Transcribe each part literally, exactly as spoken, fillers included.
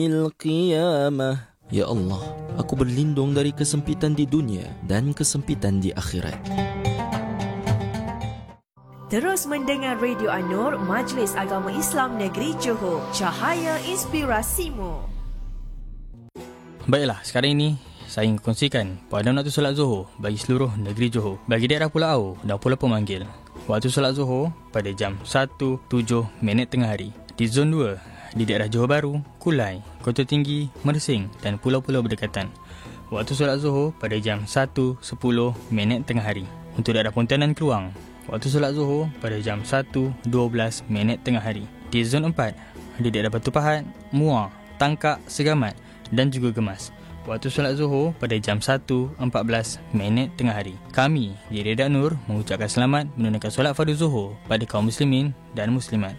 Al-Qiyamah. Ya Allah, aku berlindung dari kesempitan di dunia dan kesempitan di akhirat. Terus mendengar Radio An-Nur, Majlis Agama Islam Negeri Johor, cahaya inspirasimu. Baiklah, sekarang ini saya ingin kongsikan pada waktu solat Zuhur bagi seluruh negeri Johor. Bagi daerah Pulau Au dan Pulau Pemanggil, waktu solat Zuhur pada jam satu tujuh minit tengah hari. Di zon dua, di daerah Johor Bahru, Kulai, Kota Tinggi, Mersing dan pulau-pulau berdekatan, waktu solat Zuhur pada jam satu sepuluh minit tengah hari. Untuk daerah Pontianan Keluang, waktu solat Zuhur pada jam satu dua belas minit tengah hari. Di zon empat, di daerah Batu Pahat, Muar, Tangkak, Segamat dan juga Gemas, waktu solat Zuhur pada jam satu empat belas minit tengah hari. Kami di Radio An-Nur mengucapkan selamat menunaikan solat fardu Zuhur pada kaum muslimin dan muslimat.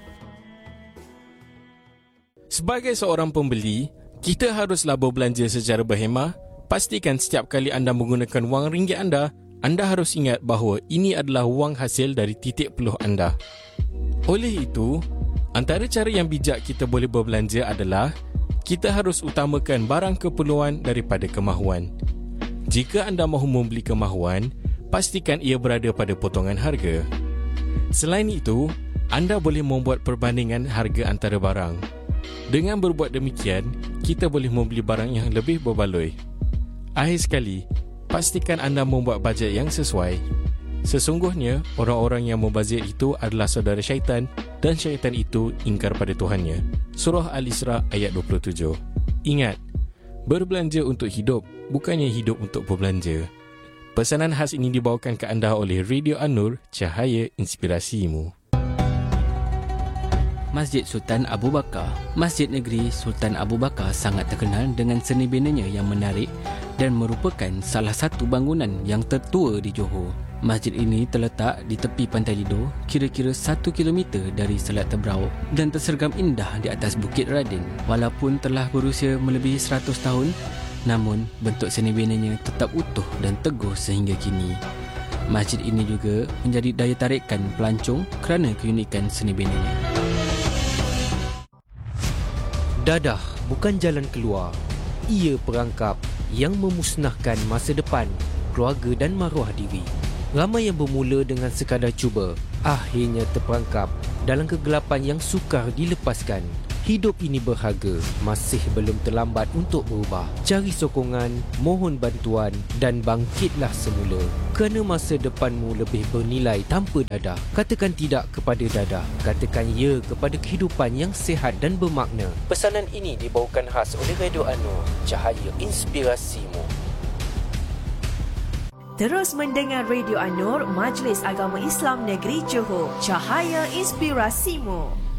Sebagai seorang pembeli, kita haruslah berbelanja secara berhemah. Pastikan setiap kali anda menggunakan wang ringgit anda, anda harus ingat bahawa ini adalah wang hasil dari titik peluh anda. Oleh itu, antara cara yang bijak kita boleh berbelanja adalah kita harus utamakan barang keperluan daripada kemahuan. Jika anda mahu membeli kemahuan, pastikan ia berada pada potongan harga. Selain itu, anda boleh membuat perbandingan harga antara barang. Dengan berbuat demikian, kita boleh membeli barang yang lebih berbaloi. Akhir sekali, pastikan anda membuat bajet yang sesuai. Sesungguhnya, orang-orang yang membazir itu adalah saudara syaitan dan syaitan itu ingkar pada Tuhannya. Surah Al-Isra ayat dua puluh tujuh. Ingat, berbelanja untuk hidup, bukannya hidup untuk berbelanja. Pesanan khas ini dibawakan ke anda oleh Radio An-Nur, cahaya inspirasimu. Masjid Sultan Abu Bakar. Masjid Negeri Sultan Abu Bakar sangat terkenal dengan seni binanya yang menarik dan merupakan salah satu bangunan yang tertua di Johor. Masjid ini terletak di tepi Pantai Lido, kira-kira satu kilometer dari Selat Tebrau dan tersergam indah di atas Bukit Radin. Walaupun telah berusia melebihi seratus tahun, namun bentuk seni binanya tetap utuh dan teguh sehingga kini. Masjid ini juga menjadi daya tarikan pelancong kerana keunikan seni binanya. Dadah bukan jalan keluar. Ia perangkap yang memusnahkan masa depan, keluarga dan maruah diri. Ramai yang bermula dengan sekadar cuba, akhirnya terperangkap dalam kegelapan yang sukar dilepaskan. Hidup ini berharga, masih belum terlambat untuk berubah. Cari sokongan, mohon bantuan dan bangkitlah semula. Kerana masa depanmu lebih bernilai tanpa dadah. Katakan tidak kepada dadah. Katakan ya kepada kehidupan yang sihat dan bermakna. Pesanan ini dibawakan khas oleh Radio An-Nur, cahaya inspirasimu. Terus mendengar Radio An-Nur, Majlis Agama Islam Negeri Johor, cahaya inspirasimu.